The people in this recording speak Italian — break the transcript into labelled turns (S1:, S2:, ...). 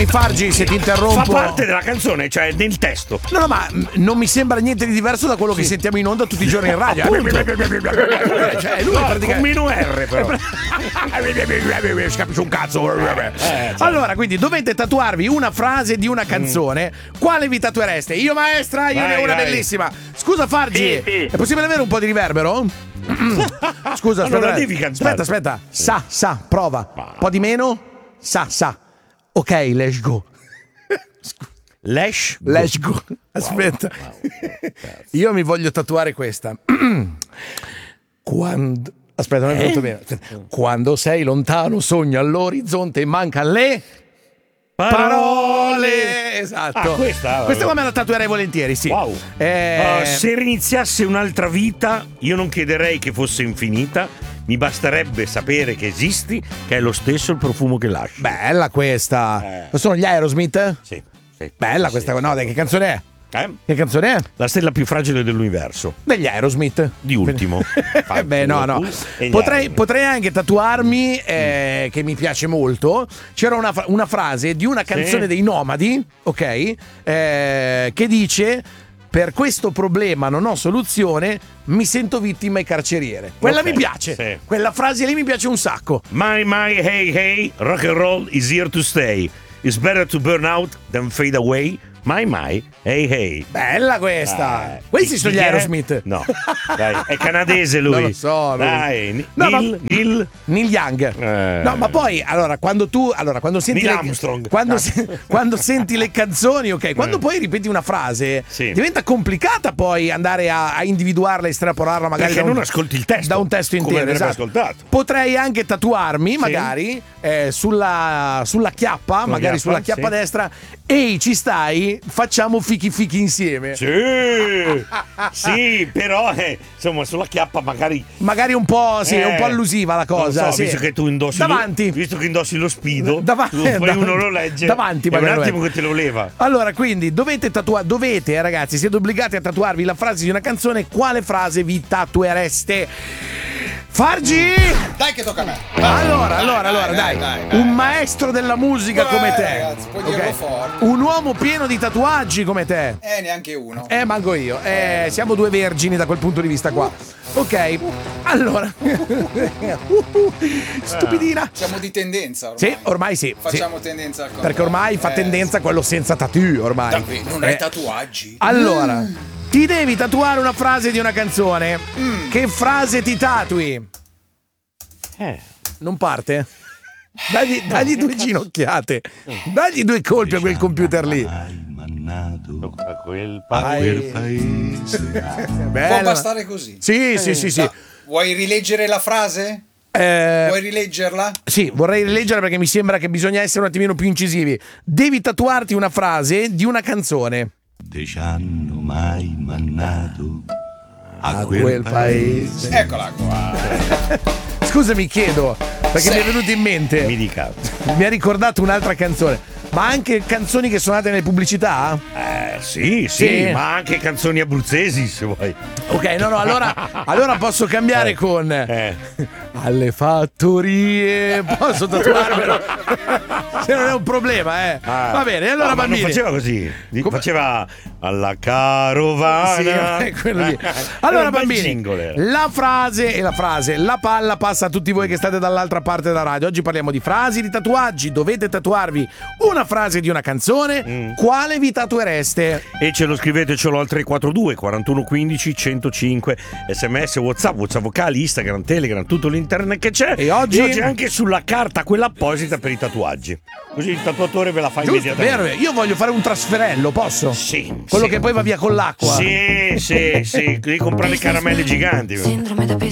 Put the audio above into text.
S1: Scusami Fargi se ti interrompo.
S2: Fa parte della canzone, cioè nel testo.
S1: No, ma non mi sembra niente di diverso da quello che sentiamo in onda tutti i giorni in radio.
S2: Cioè, lui con meno R però.
S1: Capisci un cazzo. Allora, quindi dovete tatuarvi una frase di una canzone. Quale vi tatuereste? Io maestra, io ne ho una bellissima. Scusa Fargi,
S3: Sì.
S1: è possibile avere un po' di riverbero? Scusa,
S2: Allora devi cantare.
S1: aspetta. Sa, prova. Un po' di meno? Sa. Ok, let's go.
S2: Let's
S1: Go. Aspetta. Io mi voglio tatuare questa. Quando... Aspetta, non è venuto bene. Quando sei lontano, sogno all'orizzonte e manca le... Parole! Esatto.
S2: Questa
S1: qua me la tatuerei volentieri, sì.
S2: Wow. Se riniziasse un'altra vita, io non chiederei che fosse infinita. Mi basterebbe sapere che esisti, che è lo stesso il profumo che lasci.
S1: Bella questa. Sono gli Aerosmith?
S2: Sì.
S1: Bella questa. No, dai, che canzone è? Che canzone è?
S2: La stella più fragile dell'universo.
S1: Degli Aerosmith.
S2: Di ultimo.
S1: Beh, no. Potrei anche tatuarmi, che mi piace molto. C'era una frase di una canzone dei Nomadi, ok? Che dice: per questo problema non ho soluzione, mi sento vittima e carceriere. Quella mi piace.
S2: Sì.
S1: Quella frase lì mi piace un sacco.
S2: My, hey, rock and roll is here to stay. It's better to burn out than fade away. My, hey.
S1: Bella questa. Questi sono gli Aerosmith.
S2: No, dai, è canadese lui.
S1: Non lo so.
S2: Dai,
S1: Neil Young. No, ma poi, quando senti
S2: Neil Armstrong.
S1: Quando senti le canzoni, ok, quando poi ripeti una frase, diventa complicata poi andare a individuarla e estrapolarla magari
S2: perché non ascolti il testo.
S1: Da un testo intero, esatto.
S2: Ascoltato.
S1: Potrei anche tatuarmi, magari, sulla chiappa, magari sulla chiappa destra. Ehi, ci stai? Facciamo fichi insieme.
S2: Sì, però insomma sulla chiappa magari
S1: un po', un po' allusiva la cosa.
S2: So, visto che tu indossi visto che indossi lo Speedo, poi uno lo legge
S1: davanti,
S2: è un attimo che te lo leva.
S1: Allora, quindi dovete ragazzi, siete obbligati a tatuarvi la frase di una canzone. Quale frase vi tatuereste? Fargi!
S4: Dai che tocca a me.
S1: Allora, dai. Un maestro della musica come te.
S4: Ragazzi, puoi dirlo forte.
S1: Un uomo pieno di tatuaggi come te.
S4: Neanche uno.
S1: Manco io. Siamo due vergini da quel punto di vista qua. Ok. Allora. Stupidina.
S4: Siamo di tendenza ormai.
S1: Sì, ormai sì.
S4: Facciamo tendenza al contrario.
S1: Perché ormai fa tendenza quello senza tattoo ormai.
S4: Davvero, non hai tatuaggi?
S1: Allora, ti devi tatuare una frase di una canzone. Che frase ti tatui? Non parte? Dagli due ginocchiate. Dagli due colpi a quel computer lì.
S2: A quel
S4: paese. Può bastare così?
S1: Sì.
S4: Vuoi rileggere la frase? Vuoi rileggerla?
S1: Sì, vorrei rileggerla perché mi sembra che bisogna essere un attimino più incisivi. Devi tatuarti una frase di una canzone.
S5: Ci hanno mai mannato
S1: a quel paese.
S4: Eccola qua.
S1: Scusa, mi chiedo, perché mi è venuto in mente.
S2: Mi dica.
S1: Mi ha ricordato un'altra canzone. Ma anche canzoni che suonate nelle pubblicità?
S2: Sì, ma anche canzoni abruzzesi se vuoi.
S1: Ok, no, allora posso cambiare con alle fattorie. Posso tatuarmelo? Se non è un problema, Va bene, allora
S2: ma
S1: bambini.
S2: non faceva così. Faceva alla carovana.
S1: Sì, quello lì. Allora bambini, la palla passa a tutti voi che state dall'altra parte della radio. Oggi parliamo di frasi, di tatuaggi. Dovete tatuarvi una frase di una canzone. Quale vi tatuereste?
S2: E ce lo scrivetecelo al 342 41 15 105. SMS, WhatsApp vocali, Instagram, Telegram, tutto l'internet che c'è.
S1: E oggi
S2: anche sulla carta quella apposita per i tatuaggi. Così il tatuatore ve la fa immediatamente.
S1: Vero, io voglio fare un trasferello, posso?
S2: Sì.
S1: Quello che poi va via con l'acqua.
S2: Sì, devi comprare le caramelle giganti.
S6: Síndrome de